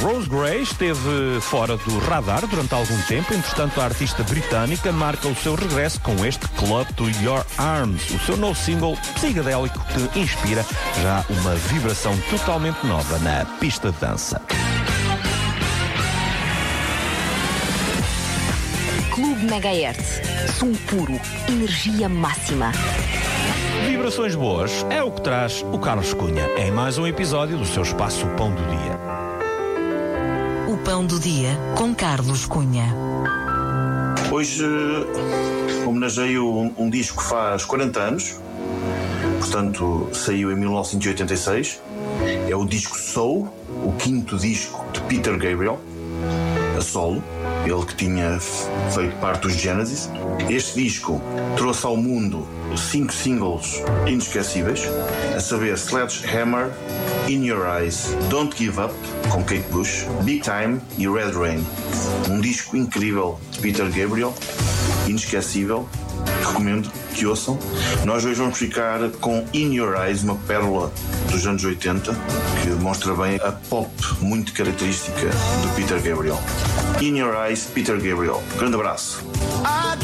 Rose Gray esteve fora do radar durante algum tempo, entretanto a artista britânica marca o seu regresso com este Club to Your Arms, o seu novo single psicadélico que inspira já uma vibração totalmente nova na pista de dança. Clube Megahertz. Som puro. Energia máxima. Vibrações boas é o que traz o Carlos Cunha em mais um episódio do seu espaço Pão do Dia. O Pão do Dia com Carlos Cunha. Hoje homenageio um disco que faz 40 anos, portanto saiu em 1986. É o disco Soul, o quinto disco de Peter Gabriel, a solo. Ele que tinha feito parte dos Genesis. Este disco trouxe ao mundo 5 singles inesquecíveis, a saber Sledgehammer, In Your Eyes, Don't Give Up, com Kate Bush, Big Time e Red Rain. Um disco incrível de Peter Gabriel, inesquecível, recomendo que ouçam. Nós hoje vamos ficar com In Your Eyes, uma pérola dos anos 80, que demonstra bem a pop muito característica de Peter Gabriel. In Your Eyes, Peter Gabriel. Grande abraço.